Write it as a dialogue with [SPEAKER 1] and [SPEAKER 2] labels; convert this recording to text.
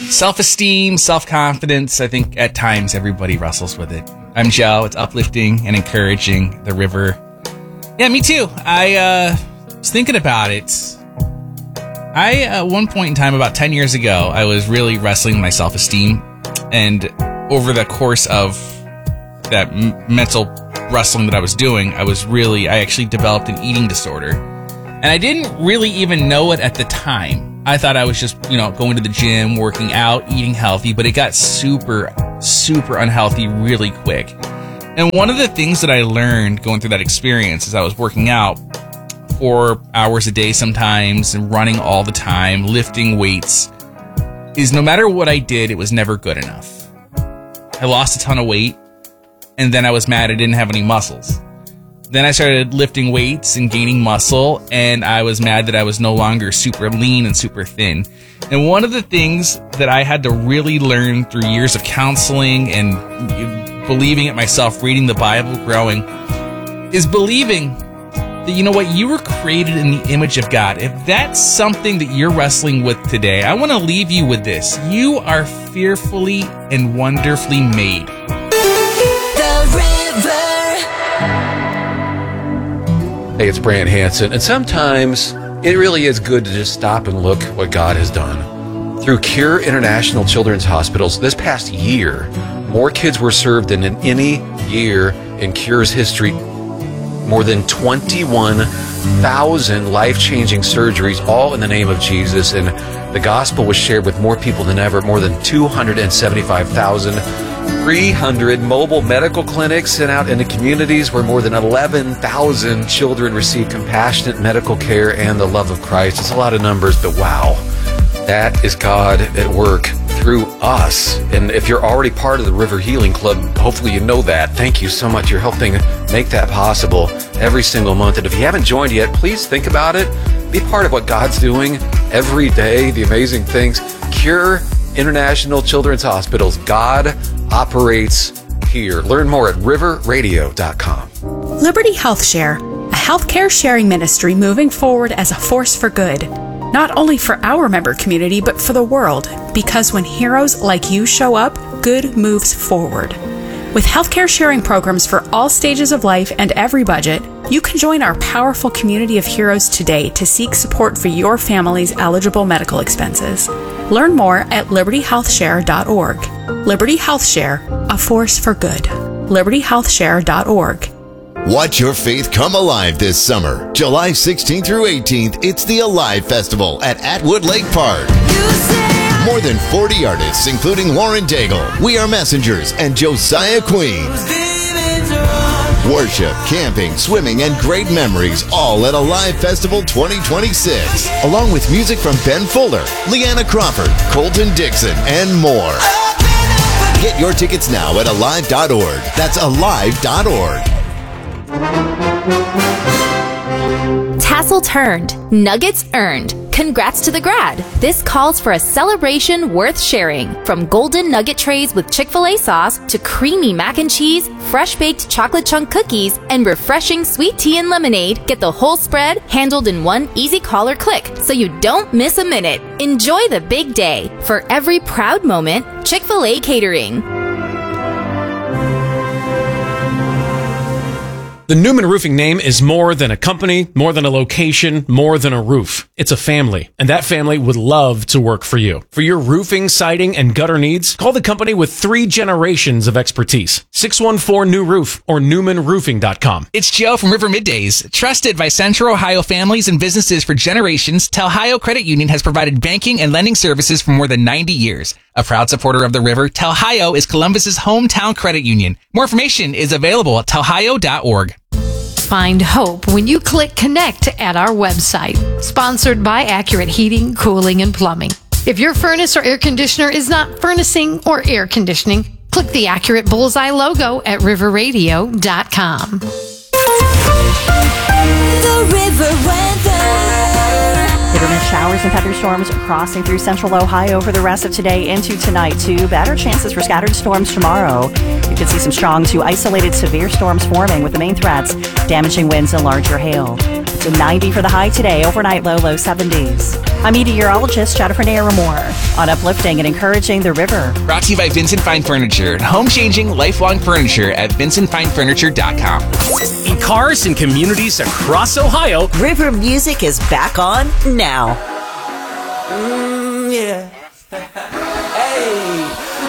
[SPEAKER 1] Self-esteem, self-confidence, I think at times everybody wrestles with it. I'm Joe. It's uplifting and encouraging. The river. Yeah, me too. I was thinking about it. At one point in time, about 10 years ago, I was really wrestling my self-esteem. And over the course of that mental wrestling that I was doing, I actually developed an eating disorder. And I didn't really even know it at the time. I thought I was just, going to the gym, working out, eating healthy, but it got super, super unhealthy really quick. And one of the things that I learned going through that experience as I was working out 4 hours a day sometimes and running all the time, lifting weights, is no matter what I did, it was never good enough. I lost a ton of weight, and then I was mad I didn't have any muscles. Then I started lifting weights and gaining muscle, and I was mad that I was no longer super lean and super thin. And one of the things that I had to really learn through years of counseling and believing it myself, reading the Bible, growing, is believing that, you were created in the image of God. If that's something that you're wrestling with today, I want to leave you with this. You are fearfully and wonderfully made.
[SPEAKER 2] Hey, it's Brant Hansen, and sometimes it really is good to just stop and look what God has done. Through Cure International Children's Hospitals, this past year, more kids were served than in any year in Cure's history. More than 21,000 life-changing surgeries, all in the name of Jesus, and the gospel was shared with more people than ever. More than 275,300 mobile medical clinics sent out into communities where more than 11,000 children receive compassionate medical care and the love of Christ. It's a lot of numbers, but wow, that is God at work through us. And if you're already part of the River Healing Club, hopefully you know that. Thank you so much. You're helping make that possible every single month. And if you haven't joined yet, please think about it. Be part of what God's doing every day, the amazing things. Cure International Children's Hospitals. God operates here. Learn more at riverradio.com.
[SPEAKER 3] Liberty Health Share, a healthcare sharing ministry moving forward as a force for good. Not only for our member community, but for the world. Because when heroes like you show up, good moves forward. With healthcare sharing programs for all stages of life and every budget, you can join our powerful community of heroes today to seek support for your family's eligible medical expenses. Learn more at libertyhealthshare.org. Liberty Health Share, a force for good. libertyhealthshare.org.
[SPEAKER 4] Watch your faith come alive this summer. July 16th through 18th, it's the Alive Festival at Atwood Lake Park. More than 40 artists, including Lauren Daigle, We Are Messengers, and Josiah Queen. Worship, camping, swimming, and great memories, all at Alive Festival 2026. Along with music from Ben Fuller, Leanna Crawford, Colton Dixon, and more. Get your tickets now at alive.org. That's alive.org.
[SPEAKER 5] Tassel turned, nuggets earned. Congrats to the grad. This calls for a celebration worth sharing. From golden nugget trays with Chick-fil-A sauce to creamy mac and cheese, fresh-baked chocolate chunk cookies, and refreshing sweet tea and lemonade, get the whole spread handled in one easy call or click so you don't miss a minute. Enjoy the big day. For every proud moment, Chick-fil-A Catering.
[SPEAKER 6] The Newman Roofing name is more than a company, more than a location, more than a roof. It's a family, and that family would love to work for you. For your roofing, siding, and gutter needs, call the company with 3 generations of expertise. 614-NEW-ROOF or NewmanRoofing.com.
[SPEAKER 1] It's Joe from River Middays. Trusted by Central Ohio families and businesses for generations, Telhio Credit Union has provided banking and lending services for more than 90 years. A proud supporter of the river, Telhio is Columbus's hometown credit union. More information is available at telhio.org.
[SPEAKER 7] Find hope when you click connect at our website. Sponsored by Accurate Heating, Cooling, and Plumbing. If your furnace or air conditioner is not furnacing or air conditioning, click the Accurate Bullseye logo at riverradio.com.
[SPEAKER 8] The River Weather.
[SPEAKER 9] Hit or miss showers and thunderstorms crossing through central Ohio for the rest of today into tonight, too. Better chances for scattered storms tomorrow. You could see some strong to isolated severe storms forming with the main threats damaging winds and larger hail. to 90 for the high today. Overnight low 70s. I'm meteorologist Jennifer Naramore on uplifting and encouraging the river.
[SPEAKER 1] Brought to you by Vincent Fine Furniture. Home-changing, lifelong furniture at VincentFineFurniture.com.
[SPEAKER 10] In cars and communities across Ohio,
[SPEAKER 11] River Music is back on now. Yeah.